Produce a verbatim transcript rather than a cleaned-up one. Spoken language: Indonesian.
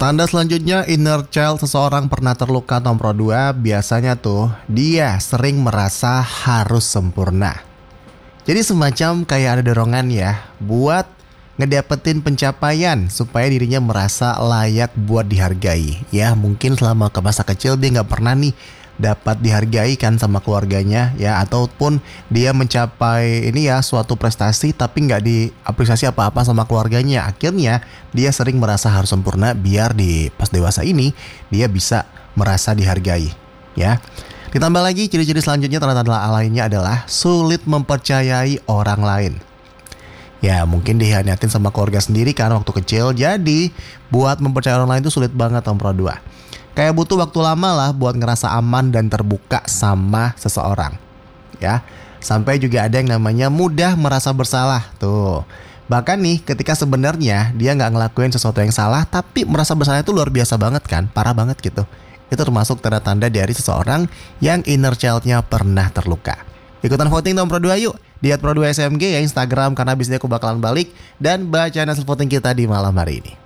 Tanda selanjutnya inner child seseorang pernah terluka nomor dua, biasanya tuh dia sering merasa harus sempurna. Jadi semacam kayak ada dorongan ya buat ngedapetin pencapaian supaya dirinya merasa layak buat dihargai. Ya mungkin selama ke masa kecil dia nggak pernah nih dapat dihargai kan sama keluarganya ya, ataupun dia mencapai ini ya suatu prestasi tapi nggak diapresiasi apa-apa sama keluarganya. Akhirnya dia sering merasa harus sempurna biar di pas dewasa ini dia bisa merasa dihargai ya. Ditambah lagi ciri-ciri selanjutnya, tanda-tanda lainnya adalah sulit mempercayai orang lain. Ya mungkin dihianatin sama keluarga sendiri kan waktu kecil, jadi buat mempercayai orang lain itu sulit banget nomor dua. Kayak butuh waktu lama lah buat ngerasa aman dan terbuka sama seseorang ya. Sampai juga ada yang namanya mudah merasa bersalah tuh. Bahkan nih ketika sebenarnya dia gak ngelakuin sesuatu yang salah, tapi merasa bersalah itu luar biasa banget kan, parah banget gitu. Itu termasuk tanda-tanda dari seseorang yang inner child-nya pernah terluka. Ikutan voting nomor dua yuk di at pro dua S M G ya Instagram, karena abis ini aku bakalan balik dan baca hasil voting kita di malam hari ini.